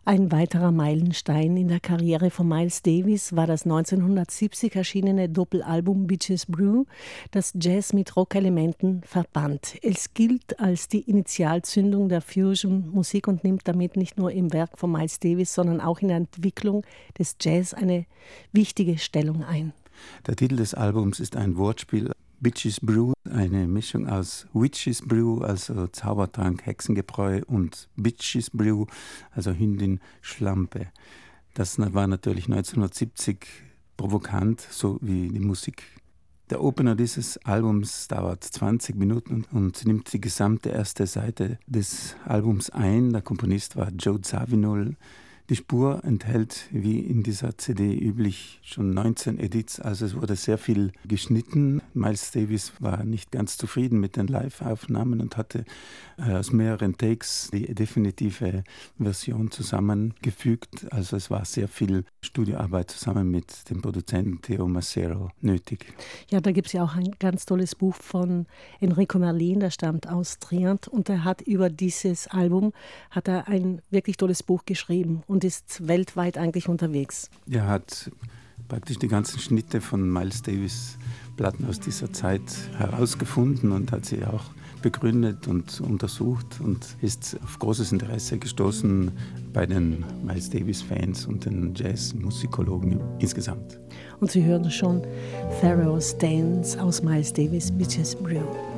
Ein weiterer Meilenstein in der Karriere von Miles Davis war das 1970 erschienene Doppelalbum Bitches Brew, das Jazz mit Rockelementen verband. Es gilt als die Initialzündung der Fusion-Musik und nimmt damit nicht nur im Werk von Miles Davis, sondern auch in der Entwicklung des Jazz eine wichtige Stellung ein. Der Titel des Albums ist ein Wortspiel. Bitches Brew, eine Mischung aus Witches Brew, also Zaubertrank, Hexengebräu, und Bitches Brew, also Hündin Schlampe. Das war natürlich 1970 provokant, so wie die Musik. Der Opener dieses Albums dauert 20 Minuten und nimmt die gesamte erste Seite des Albums ein. Der Komponist war Joe Zawinul. Die Spur enthält, wie in dieser CD üblich, schon 19 Edits, also es wurde sehr viel geschnitten. Miles Davis war nicht ganz zufrieden mit den Live-Aufnahmen und hatte aus mehreren Takes die definitive Version zusammengefügt. Also es war sehr viel Studioarbeit zusammen mit dem Produzenten Theo Macero nötig. Ja, da gibt es ja auch ein ganz tolles Buch von Enrico Merlin, der stammt aus Trient, und er hat über dieses Album ein wirklich tolles Buch geschrieben und ist weltweit eigentlich unterwegs. Er hat praktisch die ganzen Schnitte von Miles Davis Platten aus dieser Zeit herausgefunden und hat sie auch begründet und untersucht und ist auf großes Interesse gestoßen bei den Miles Davis-Fans und den Jazz-Musikologen insgesamt. Und Sie hören schon Pharaoh's Dance aus Miles Davis' Bitches Brew.